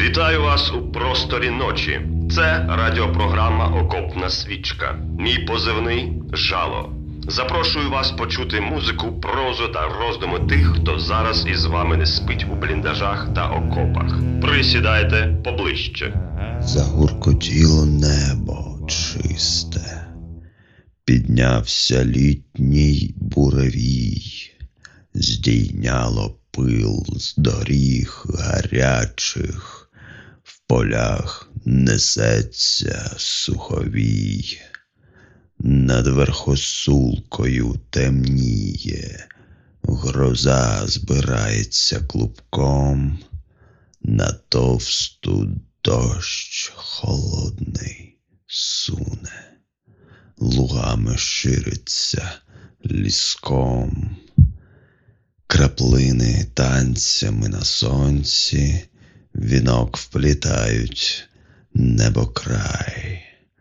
Вітаю вас у просторі ночі. Це радіопрограма «Окопна свічка». Мій позивний – Жало. Запрошую вас почути музику, прозу та роздуми тих, хто зараз із вами не спить у бліндажах та окопах. Присідайте поближче. Загуркотіло небо чисте, піднявся літній буревій, здійняло пил з доріг гарячих, в полях несеться суховій. Над верхосулкою темніє, гроза збирається клубком, на товсту дощ холодний суне, лугами шириться ліском. Краплини танцями на сонці вінок вплітають небокрай.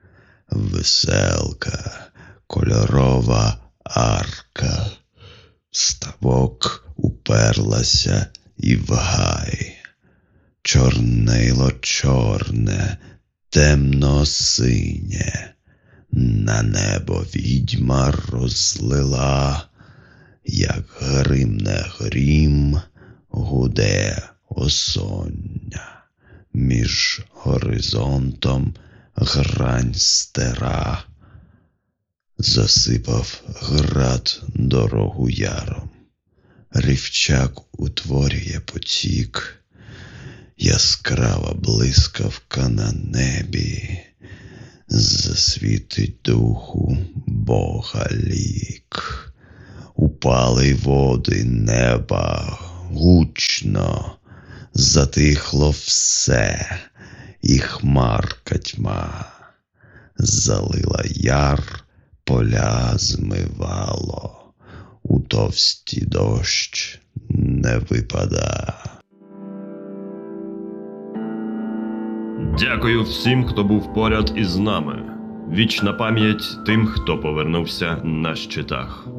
Веселка, кольорова арка, ставок уперлася і в гай. Чорнило чорне, темно-синє, на небо відьма розлила, як гримне грім, гуде осоння, між горизонтом грань стера. Засипав град дорогу яром, рівчак утворює потік, яскрава блискавка на небі, засвітить духу Бога лік. Упали води неба гучно, затихло все, і хмарка тьма залила яр, поля змивало, у товсті дощ не випада. Дякую всім, хто був поряд із нами. Вічна пам'ять тим, хто повернувся на щитах.